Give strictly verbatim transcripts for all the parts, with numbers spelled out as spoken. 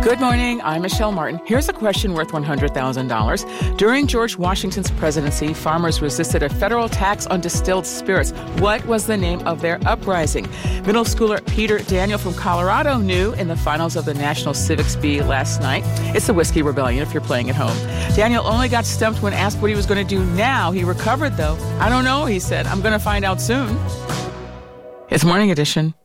Good morning. I'm Michelle Martin. Here's a question worth one hundred thousand dollars. During George Washington's presidency, farmers resisted a federal tax on distilled spirits. What was the name of their uprising? Middle schooler Peter Daniel from Colorado knew in the finals of the National Civics Bee last night. It's the Whiskey Rebellion if you're playing at home. Daniel only got stumped when asked what he was going to do now. He recovered, though. I don't know, he said. I'm going to find out soon. It's Morning Edition.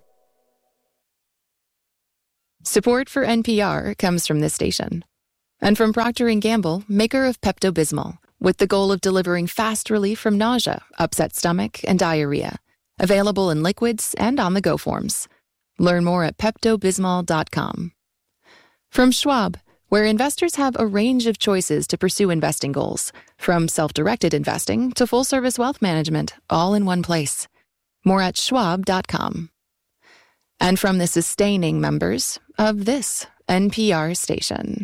Support for N P R comes from this station and from Procter and Gamble, maker of Pepto-Bismol, with the goal of delivering fast relief from nausea, upset stomach, and diarrhea. Available in liquids and on-the-go forms. Learn more at Pepto Bismol dot com. From Schwab, where investors have a range of choices to pursue investing goals, from self-directed investing to full-service wealth management, all in one place. More at Schwab dot com. And from the sustaining members of this N P R station.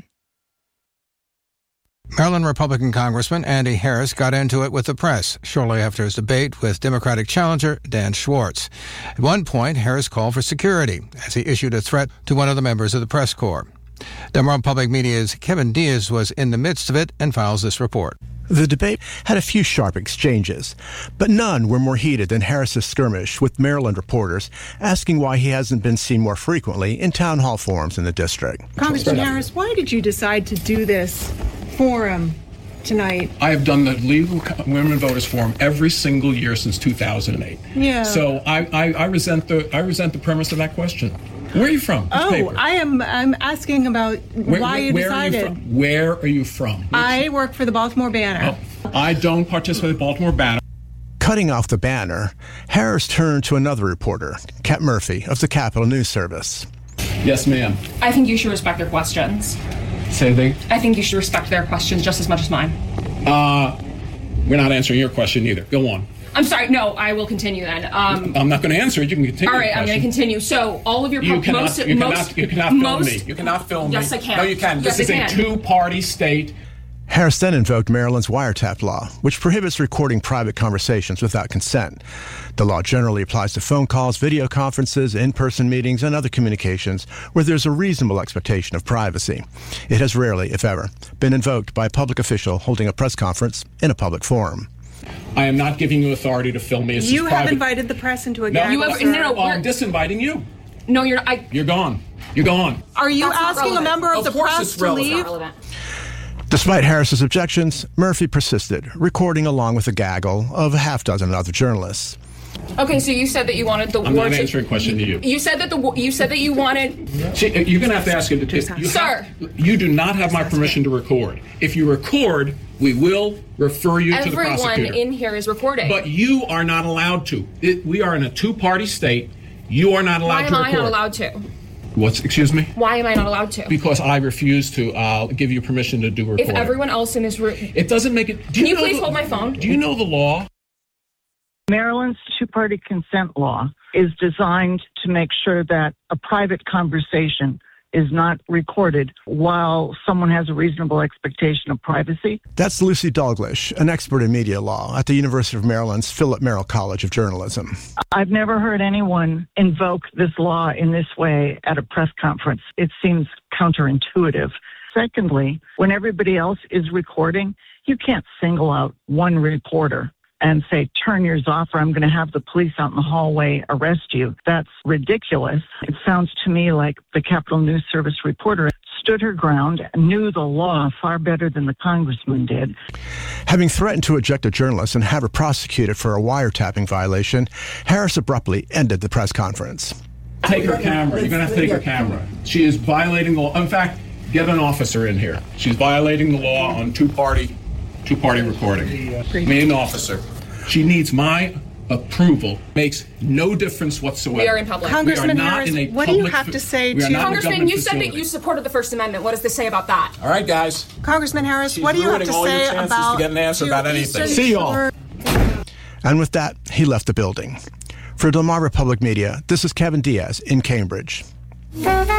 Maryland Republican Congressman Andy Harris got into it with the press shortly after his debate with Democratic challenger Dan Schwartz. At one point, Harris called for security as he issued a threat to one of the members of the press corps. Delmar Public Media's Kevin Diaz was in the midst of it and files this report. The debate had a few sharp exchanges, but none were more heated than Harris's skirmish with Maryland reporters asking why he hasn't been seen more frequently in town hall forums in the district. Congressman Harris, why did you decide to do this forum tonight? I have done the Legal Women Voters Forum every single year since two thousand eight. Yeah. So I, I, I resent the I resent the premise of that question. Where are you from? Which oh, paper? I am. I'm asking about where, why where, you where decided. Are you from? Where are you from? Which? I work for the Baltimore Banner. Oh, I don't participate in the Baltimore Banner. Cutting off the Banner, Harris turned to another reporter, Kat Murphy of the Capitol News Service. Yes, ma'am. I think you should respect their questions. Say they? I think you should respect their questions just as much as mine. Uh, we're not answering your question either. Go on. I'm sorry. No, I will continue then. Um, I'm not going to answer it. You can continue. All right, I'm going to continue. So all of your you cannot, most, you cannot, most, you cannot film most, me. You cannot film yes, me. Yes, I can. No, you can. Yes, this I is can. a two-party state. Harris then invoked Maryland's wiretap law, which prohibits recording private conversations without consent. The law generally applies to phone calls, video conferences, in-person meetings, and other communications where there's a reasonable expectation of privacy. It has rarely, if ever, been invoked by a public official holding a press conference in a public forum. I am not giving you authority to film me. It's you have private. invited the press into a no, gag. You have, no, no, well, I'm disinviting you. No, you're not. I, You're gone. You're gone. Are you That's asking a member of, of the press to leave? Despite Harris's objections, Murphy persisted, recording along with a gaggle of a half dozen other journalists. Okay, so you said that you wanted the I'm war not to, answering a question to you. You said that the you said that you wanted. See, you're going to have to ask him to take. You Sir, have, you do not have my permission to record. If you record, we will refer you to the prosecutor. Everyone in here is recording. But you are not allowed to. It, we are in a two-party state. You are not allowed Why to am record. I not allowed to? What's? Excuse me? Why am I not allowed to? Because I refuse to uh, give you permission to do recording. If everyone else in this room, it doesn't make it. Do Can you, you know please the, hold my phone? Do you know the law? Maryland's two-party consent law is designed to make sure that a private conversation is not recorded while someone has a reasonable expectation of privacy. That's Lucy Dalglish, an expert in media law at the University of Maryland's Philip Merrill College of Journalism. I've never heard anyone invoke this law in this way at a press conference. It seems counterintuitive. Secondly, when everybody else is recording, you can't single out one reporter and say, turn yours off or I'm going to have the police out in the hallway arrest you. That's ridiculous. It sounds to me like the Capitol News Service reporter stood her ground, knew the law far better than the congressman did. Having threatened to eject a journalist and have her prosecuted for a wiretapping violation, Harris abruptly ended the press conference. Take her camera. You're going to have to take her camera. She is violating the law. In fact, get an officer in here. She's violating the law on two-party two-party recording. Main officer. She needs my approval. Makes no difference whatsoever. We are in public. Congressman we are not Harris, in a what do you public have to say we to... are not Congressman, you said facility. that you supported the First Amendment. What does this say about that? All right, guys. Congressman Harris, She's what do you have to ruining all your say chances about... to get an answer about anything. Eastern See y'all. Shore- And with that, he left the building. For Delmar Public Media, this is Kevin Diaz in Cambridge.